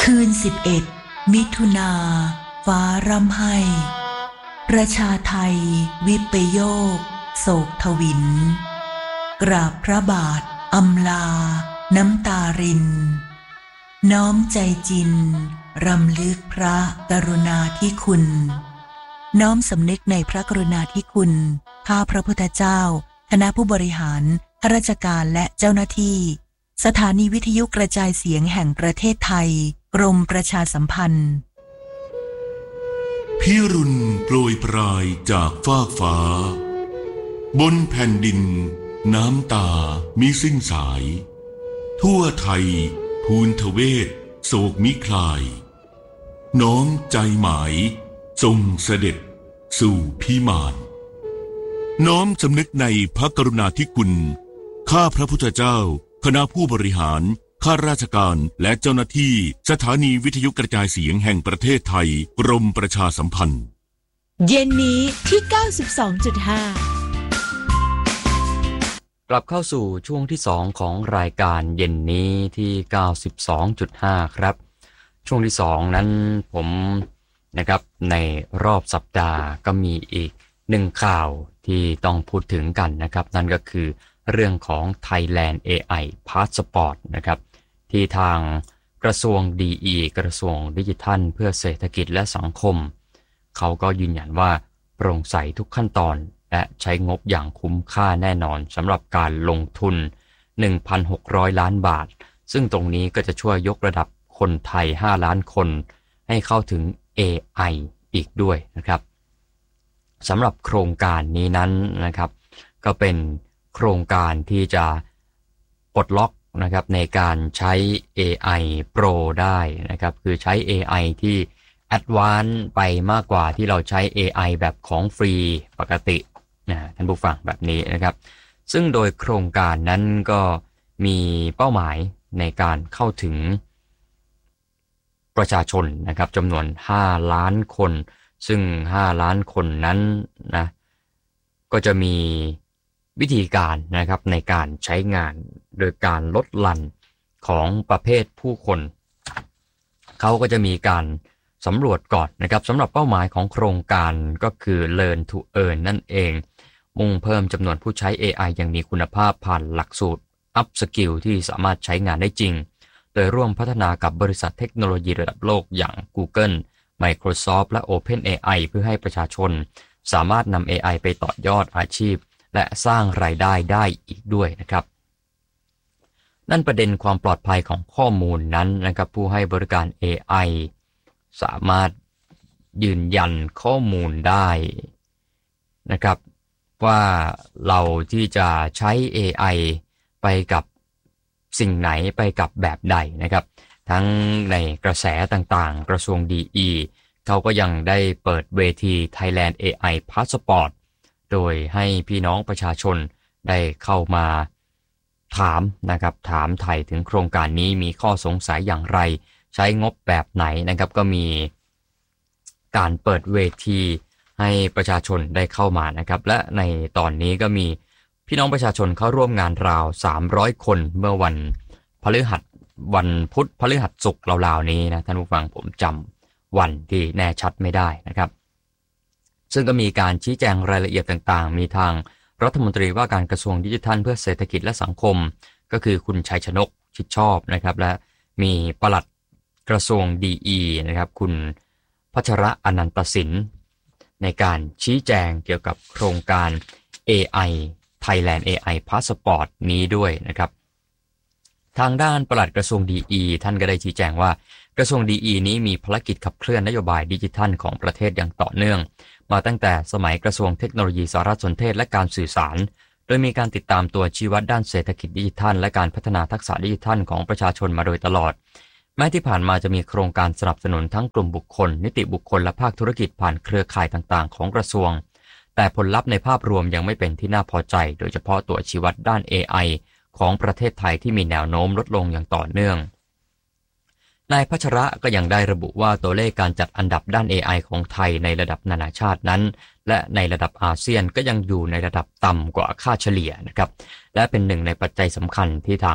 คืนมิถุนาฟ้าร่ำไห้ประชาไทยวิปโยคโศกทวินกราบพระบาทอำลาน้ำตารินน้อมใจจินรำลึกพระกรุณาธิคุณน้อมสำนึกในพระกรุณาธิคุณข้าพระพุทธเจ้าคณะผู้บริหารข้าราชการและเจ้าหน้าที่สถานีวิทยุกระจายเสียงแห่งประเทศไทยกรมประชาสัมพันธ์พิรุณโปรยปลายจากฟากฟ้าบนแผ่นดินน้ำตามิสิ้นสายทั่วไทยภูนทเวศโศกมิคลายน้อมใจหมายทรงเสด็จสู่พิมานน้อมสำนึกในพระกรุณาธิคุณข้าพระพุทธเจ้าคณะผู้บริหารข้าราชการและเจ้าหน้าที่สถานีวิทยุกระจายเสียงแห่งประเทศไทยกรมประชาสัมพันธ์เย็นนี้ที่ 92.5 กลับเข้าสู่ช่วงที่2ของรายการเย็นนี้ที่ 92.5 ครับช่วงที่2นั้นผมนะครับในรอบสัปดาห์ก็มีอีก1ข่าวที่ต้องพูดถึงกันนะครับนั่นก็คือเรื่องของ Thailand AI Passport นะครับที่ทางกระทรวง DE กระทรวงดิจิทัลเพื่อเศรษฐกิจและสังคมเขาก็ยืนยันว่าโปร่งใสทุกขั้นตอนและใช้งบอย่างคุ้มค่าแน่นอนสำหรับการลงทุน 1,600 ล้านบาทซึ่งตรงนี้ก็จะช่วยยกระดับคนไทย5ล้านคนให้เข้าถึง AI อีกด้วยนะครับสำหรับโครงการนี้นั้นนะครับก็เป็นโครงการที่จะปลดล็อกนะครับในการใช้ AI Pro ได้นะครับคือใช้ AI ที่แอดวานซ์ไปมากกว่าที่เราใช้ AI แบบของฟรีปกติท่านผู้ฟังแบบนี้นะครับซึ่งโดยโครงการนั้นก็มีเป้าหมายในการเข้าถึงประชาชนนะครับจำนวน5ล้านคนซึ่ง5ล้านคนนั้นนะก็จะมีวิธีการนะครับในการใช้งานโดยการลดหลั่นของประเภทผู้คนเขาก็จะมีการสำรวจก่อนนะครับสำหรับเป้าหมายของโครงการก็คือ Learn to Earn นั่นเองมุ่งเพิ่มจำนวนผู้ใช้ AI อย่างมีคุณภาพผ่านหลักสูตร Up Skill ที่สามารถใช้งานได้จริงโดยร่วมพัฒนากับบริษัทเทคโนโลยีระดับโลกอย่าง Google Microsoft และ OpenAI เพื่อให้ประชาชนสามารถนำ AI ไปต่อยอดอาชีพและสร้างรายได้ได้อีกด้วยนะครับนั่นประเด็นความปลอดภัยของข้อมูลนั้นนะครับผู้ให้บริการ AI สามารถยืนยันข้อมูลได้นะครับว่าเราที่จะใช้ AI ไปกับสิ่งไหนไปกับแบบใดนะครับทั้งในกระแสต่างๆกระทรวง DE เขาก็ยังได้เปิดเวที Thailand AI Passport โดยให้พี่น้องประชาชนได้เข้ามาถามนะครับถามไถ่ถึงโครงการนี้มีข้อสงสัยอย่างไรใช้งบแบบไหนนะครับก็มีการเปิดเวทีให้ประชาชนได้เข้ามานะครับและในตอนนี้ก็มีพี่น้องประชาชนเข้าร่วมงานราว300คนเมื่อวันพุธพฤหัสศุกร์ราวๆนี้นะท่านผู้ฟังผมจำวันที่แน่ชัดไม่ได้นะครับซึ่งก็มีการชี้แจงรายละเอียดต่างๆมีทางรัฐมนตรีว่าการกระทรวงดิจิทัลเพื่อเศรษฐกิจและสังคมก็คือคุณชัยชนกชิดชอบนะครับและมีปลัดกระทรวง DE นะครับคุณพัชระอนันตสินในการชี้แจงเกี่ยวกับโครงการ AI Thailand AI Passport นี้ด้วยนะครับทางด้านปลัดกระทรวง DE ท่านก็ได้ชี้แจงว่ากระทรวง DE นี้มีภารกิจขับเคลื่อนนโยบายดิจิทัลของประเทศอย่างต่อเนื่องมาตั้งแต่สมัยกระทรวงเทคโนโลยีสารสนเทศและการสื่อสารโดยมีการติดตามตัวชี้วัดด้านเศรษฐกิจดิจิทัลและการพัฒนาทักษะดิจิทัลของประชาชนมาโดยตลอดแม้ที่ผ่านมาจะมีโครงการสนับสนุนทั้งกลุ่มบุคคลนิติบุคคลและภาคธุรกิจผ่านเครือข่ายต่างๆของกระทรวงแต่ผลลัพธ์ในภาพรวมยังไม่เป็นที่น่าพอใจโดยเฉพาะตัวชี้วัดด้าน AI ของประเทศไทยที่มีแนวโน้มลดลงอย่างต่อเนื่องนายพัชระก็ยังได้ระบุว่าตัวเลขการจัดอันดับด้าน AI ของไทยในระดับนานาชาตินั้นและในระดับอาเซียนก็ยังอยู่ในระดับต่ำกว่าค่าเฉลี่ยนะครับและเป็นหนึ่งในปัจจัยสำคัญที่ทาง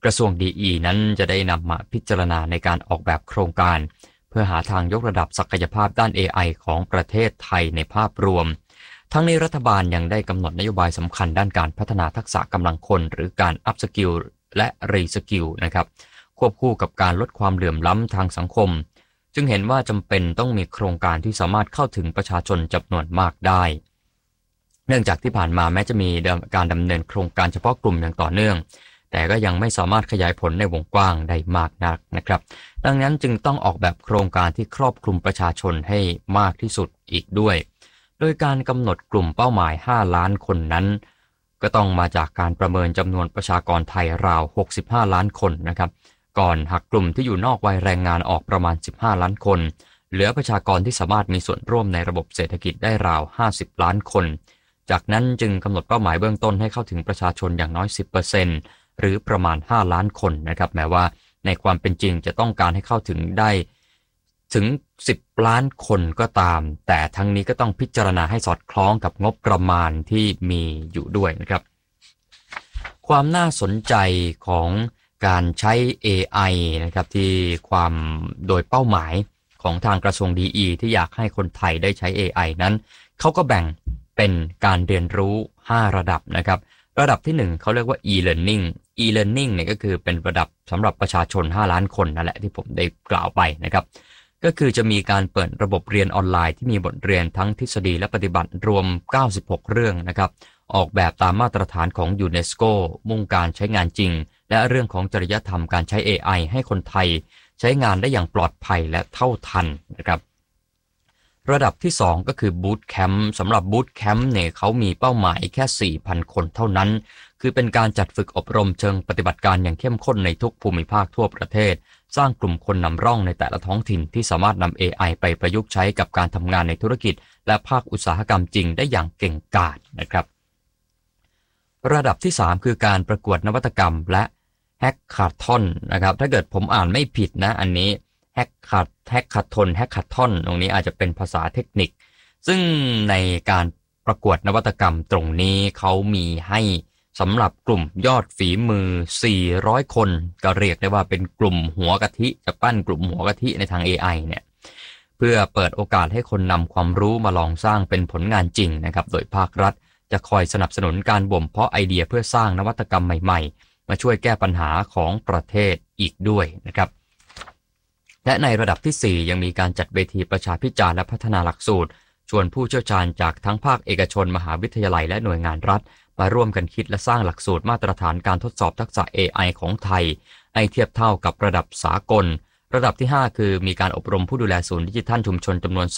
กระทรวงดีนั้นจะได้นำมาพิจารณาในการออกแบบโครงการเพื่อหาทางยกระดับศักยภาพด้าน AI ของประเทศไทยในภาพรวมทั้งนี้รัฐบาลยังได้กำหนดนโยบายสำคัญด้านการพัฒนาทักษะกำลังคนหรือการอัพสกิลและรีสกิลนะครับควบคู่กับการลดความเหลื่อมล้ำทางสังคมจึงเห็นว่าจำเป็นต้องมีโครงการที่สามารถเข้าถึงประชาชนจำนวนมากได้เนื่องจากที่ผ่านมาแม้จะมีการดำเนินโครงการเฉพาะกลุ่มอย่างต่อเนื่องแต่ก็ยังไม่สามารถขยายผลในวงกว้างได้มากนักนะครับดังนั้นจึงต้องออกแบบโครงการที่ครอบคลุมประชาชนให้มากที่สุดอีกด้วยโดยการกำหนดกลุ่มเป้าหมาย5ล้านคนนั้นก็ต้องมาจากการประเมินจำนวนประชากรไทยราว65ล้านคนนะครับก่อนหักกลุ่มที่อยู่นอกวัยแรงงานออกประมาณ15ล้านคนเหลือประชากรที่สามารถมีส่วนร่วมในระบบเศรษฐกิจได้ราว50ล้านคนจากนั้นจึงกำหนดเป้าหมายเบื้องต้นให้เข้าถึงประชาชนอย่างน้อย 10% หรือประมาณ5ล้านคนนะครับแม้ว่าในความเป็นจริงจะต้องการให้เข้าถึงได้ถึง10ล้านคนก็ตามแต่ทั้งนี้ก็ต้องพิจารณาให้สอดคล้องกับงบประมาณที่มีอยู่ด้วยนะครับความน่าสนใจของการใช้ AI นะครับที่ความโดยเป้าหมายของทางกระทรวงดีที่อยากให้คนไทยได้ใช้ AI นั้นเขาก็แบ่งเป็นการเรียนรู้5ระดับนะครับระดับที่1เขาเรียกว่า e-learning เนี่ยก็คือเป็นระดับสำหรับประชาชน5ล้านคนนั่นแหละที่ผมได้กล่าวไปนะครับก็คือจะมีการเปิดระบบเรียนออนไลน์ที่มีบทเรียนทั้งทฤษฎีและปฏิบัติรวม96เรื่องนะครับออกแบบตามมาตรฐานของยูเนสโกมุ่งการใช้งานจริงและเรื่องของจริยธรรมการใช้ AI ให้คนไทยใช้งานได้อย่างปลอดภัยและเท่าทันนะครับระดับที่2ก็คือบูตแคมป์สำหรับบูตแคมป์เนี่ยเขามีเป้าหมายแค่ 4,000 คนเท่านั้นคือเป็นการจัดฝึกอบรมเชิงปฏิบัติการอย่างเข้มข้นในทุกภูมิภาคทั่วประเทศสร้างกลุ่มคนนำร่องในแต่ละท้องถิ่นที่สามารถนำ AI ไปประยุกต์ใช้กับการทำงานในธุรกิจและภาคอุตสาหกรรมจริงได้อย่างเก่งกาจนะครับระดับที่3คือการประกวดนวัตกรรมและแฮกคาทอนนะครับถ้าเกิดผมอ่านไม่ผิดนะอันนี้แฮกคาทอนตรงนี้อาจจะเป็นภาษาเทคนิคซึ่งในการประกวดนวัตกรรมตรงนี้เขามีให้สำหรับกลุ่มยอดฝีมือ400คนก็เรียกได้ว่าเป็นกลุ่มหัวกะทิจะปั้นกลุ่มหัวกะทิในทาง AI เนี่ยเพื่อเปิดโอกาสให้คนนำความรู้มาลองสร้างเป็นผลงานจริงนะครับโดยภาครัฐจะคอยสนับสนุนการบ่มเพาะไอเดียเพื่อสร้างนวัตกรรมใหม่ๆมาช่วยแก้ปัญหาของประเทศอีกด้วยนะครับและในระดับที่4ยังมีการจัดเวทีประชาพิจารณ์และพัฒนาหลักสูตรชวนผู้เชี่ยวชาญจากทั้งภาคเอกชนมหาวิทยาลัยและหน่วยงานรัฐมาร่วมกันคิดและสร้างหลักสูตรมาตรฐานการทดสอบทักษะ AI ของไทยให้เทียบเท่ากับระดับสากลระดับที่5คือมีการอบรมผู้ดูแลศูนย์ดิจิทัลชุมชนจำนวน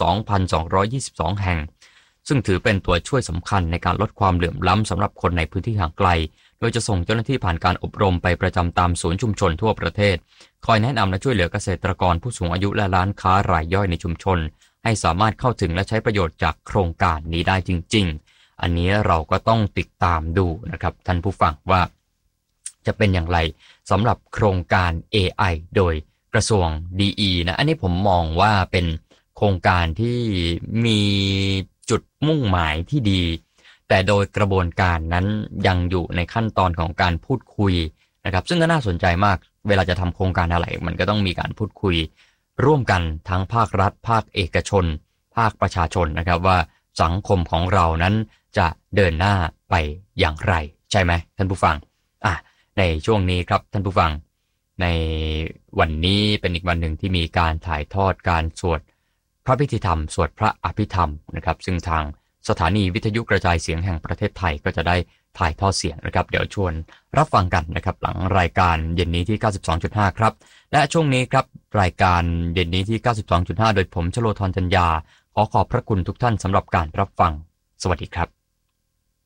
2,222 แห่งซึ่งถือเป็นตัวช่วยสำคัญในการลดความเหลื่อมล้ำสำหรับคนในพื้นที่ห่างไกลโดยจะส่งเจ้าหน้าที่ผ่านการอบรมไปประจำตามศูนย์ชุมชนทั่วประเทศคอยแนะนำและช่วยเหลือเกษตรกรผู้สูงอายุและร้านค้ารายย่อยในชุมชนให้สามารถเข้าถึงและใช้ประโยชน์จากโครงการนี้ได้จริงๆอันนี้เราก็ต้องติดตามดูนะครับท่านผู้ฟังว่าจะเป็นอย่างไรสำหรับโครงการ AI โดยกระทรวงดีนะอันนี้ผมมองว่าเป็นโครงการที่มีจุดมุ่งหมายที่ดีแต่โดยกระบวนการนั้นยังอยู่ในขั้นตอนของการพูดคุยนะครับซึ่งก็น่าสนใจมากเวลาจะทำโครงการอะไรมันก็ต้องมีการพูดคุยร่วมกันทั้งภาครัฐภาคเอกชนภาคประชาชนนะครับว่าสังคมของเรานั้นจะเดินหน้าไปอย่างไรใช่ไหมท่านผู้ฟังในช่วงนี้ครับท่านผู้ฟังในวันนี้เป็นอีกวันหนึ่งที่มีการถ่ายทอดการสวดพระพิธีธรรมสวดพระอภิธรรมนะครับซึ่งทางสถานีวิทยุกระจายเสียงแห่งประเทศไทยก็จะได้ถ่ายทอดเสียงนะครับเดี๋ยวชวนรับฟังกันนะครับหลังรายการเย็นนี้ที่ 92.5 ครับและช่วงนี้ครับรายการเย็นนี้ที่ 92.5 โดยผมชโลธร จัญญาขอขอบพระคุณทุกท่านสำหรับการรับฟังสวัสดีครับ